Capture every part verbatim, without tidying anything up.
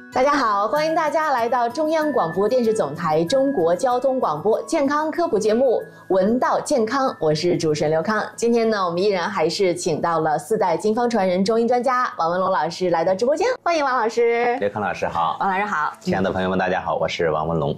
大家好，欢迎大家来到中央广播电视总台中国交通广播健康科普节目《闻道健康》，我是主持人刘康。今天呢，我们依然还是请到了四代经方传人中医专家王文龙老师来到直播间，欢迎王老师。 刘康老师好， 王老师好， 亲爱的朋友们，大家好，我是王文龙。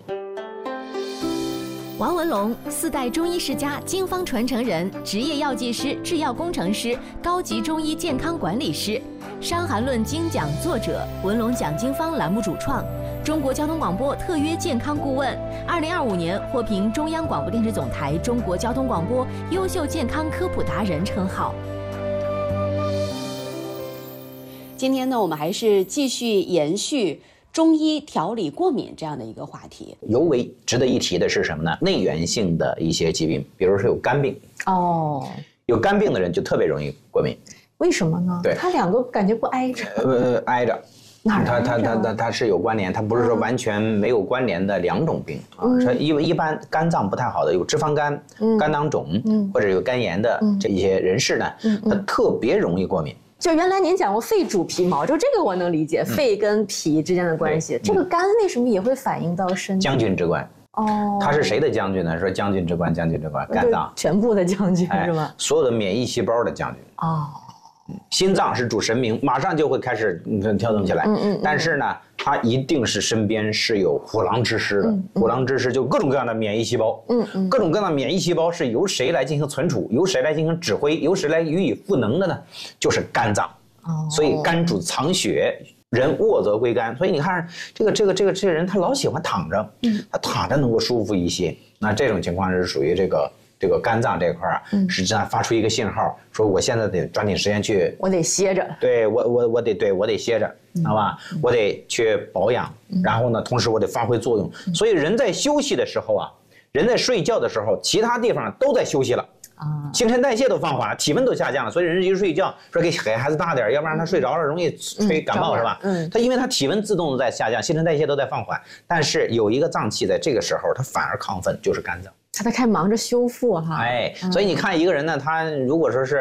王文龙，四代中医世家，经方传承人，职业药剂师、制药工程师，高级中医健康管理师，《伤寒论》精讲作者，文龙讲经方栏目主创，中国交通广播特约健康顾问，二零二五年获评中央广播电视总台中国交通广播优秀健康科普达人称号。 今天呢，我们还是继续延续中医调理过敏这样的一个话题。 尤为值得一提的是什么呢？内源性的一些疾病，比如说有肝病哦， 有肝病的人就特别容易过敏。 为什么呢？ 对， 它两个感觉不挨着。 呃，挨着。 哪儿它它它它它是有关联，它不是说完全没有关联的两种病啊。它因为一般肝脏不太好的，有脂肪肝、嗯、肝囊肿、嗯、或者有肝炎的这一些人士呢，嗯、他特别容易过敏。 就原来您讲过肺主皮毛，就这个我能理解，嗯、肺跟脾之间的关系。嗯、这个肝为什么也会反映到身体？ 将军之官。哦，他是谁的将军呢？说将军之官，将军之官，肝脏全部的将军是吧？ 所有的免疫细胞的将军。哦。心脏是主神明，马上就会开始跳动起来。嗯嗯嗯、但是呢，它一定是身边是有虎狼之师的。嗯嗯、虎狼之师就各种各样的免疫细胞。嗯嗯、各种各样的免疫细胞是由谁来进行存储？由谁来进行指挥？由谁来予以赋能的呢？就是肝脏。哦、所以肝主藏血，人卧则归肝。所以你看，这个这个这个这个人他老喜欢躺着，嗯、他躺着能够舒服一些。那这种情况是属于这个。这个肝脏这块啊，嗯、实际上发出一个信号，说我现在得抓紧时间去， 我得歇着， 对我我我得对我得歇着，嗯、好吧，嗯、我得去保养，嗯、然后呢，同时我得发挥作用。嗯、所以人在休息的时候啊，人在睡觉的时候，其他地方都在休息了。啊，新陈代谢都放缓了，体温都下降了，所以人一睡觉，说给给孩子大点，要不然他睡着了容易吹感冒，嗯、是吧？嗯，他因为他体温自动的在下降，新陈代谢都在放缓，但是有一个脏器在这个时候它反而亢奋，就是肝脏， 他在开忙着修复哈。 哎，所以你看一个人呢，他如果说是